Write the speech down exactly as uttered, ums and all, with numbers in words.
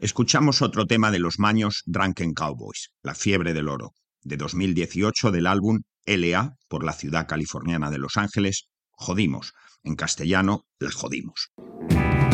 Escuchamos otro tema de los Maños, Drunken Cowboys, La fiebre del oro, de dos mil dieciocho, del álbum L A, por la ciudad californiana de Los Ángeles, Jodimos. En castellano, La jodimos.